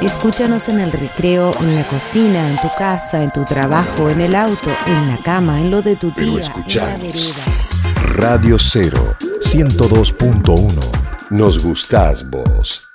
Escúchanos en el recreo, en la cocina, en tu casa, en tu trabajo, en el auto, en la cama, en lo de tu tía, Pero en la escuchamos vereda. Radio 0, 102.1. Nos gustás vos.